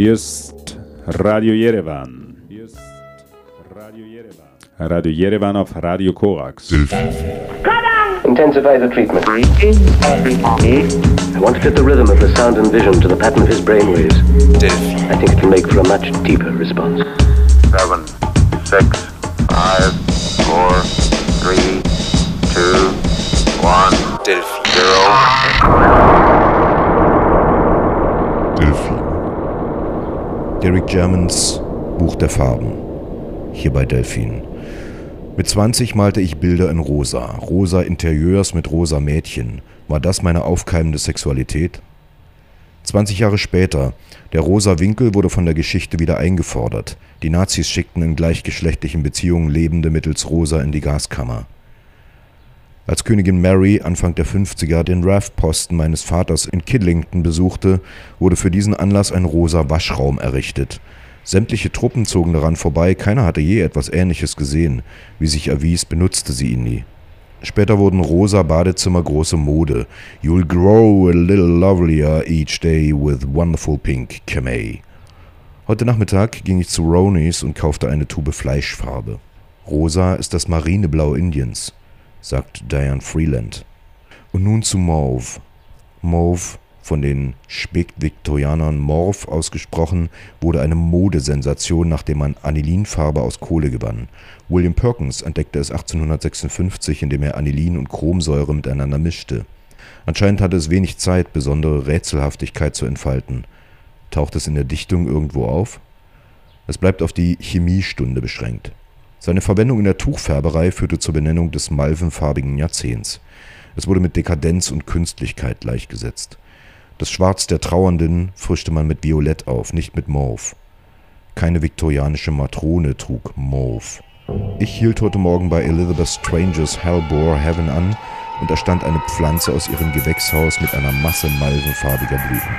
Hier ist Radio Yerevan. Radio Yerevan auf Radio Korax. Intensify the treatment. I want to fit the rhythm of the sound and vision to the pattern of his brainwaves. I think it will make for a much deeper response. 7, 6, 5, 4, 3, 2, 1, 0. Delphin. Derek Germans Buch der Farben. Hier bei Delphin. Mit 20 malte ich Bilder in rosa. Rosa Interieurs mit rosa Mädchen. War das meine aufkeimende Sexualität? 20 Jahre später. Der rosa Winkel wurde von der Geschichte wieder eingefordert. Die Nazis schickten in gleichgeschlechtlichen Beziehungen Lebende mittels Rosa in die Gaskammer. Als Königin Mary Anfang der 50er den RAF-Posten meines Vaters in Kidlington besuchte, wurde für diesen Anlass ein rosa Waschraum errichtet. Sämtliche Truppen zogen daran vorbei, keiner hatte je etwas Ähnliches gesehen. Wie sich erwies, benutzte sie ihn nie. Später wurden rosa Badezimmer große Mode. You'll grow a little lovelier each day with wonderful pink Camay. Heute Nachmittag ging ich zu Roney's und kaufte eine Tube Fleischfarbe. Rosa ist das Marineblau Indiens, sagt Diane Freeland. Und nun zu Mauve. Mauve, von den Spätviktorianern Morph ausgesprochen, wurde eine Modesensation, nachdem man Anilinfarbe aus Kohle gewann. William Perkins entdeckte es 1856, indem er Anilin und Chromsäure miteinander mischte. Anscheinend hatte es wenig Zeit, besondere Rätselhaftigkeit zu entfalten. Taucht es in der Dichtung irgendwo auf? Es bleibt auf die Chemiestunde beschränkt. Seine Verwendung in der Tuchfärberei führte zur Benennung des malvenfarbigen Jahrzehnts. Es wurde mit Dekadenz und Künstlichkeit gleichgesetzt. Das Schwarz der Trauernden frischte man mit Violett auf, nicht mit Mauve. Keine viktorianische Matrone trug Mauve. Ich hielt heute Morgen bei Elizabeth Strangers Hellbore Heaven an und da stand eine Pflanze aus ihrem Gewächshaus mit einer Masse malvenfarbiger Blüten.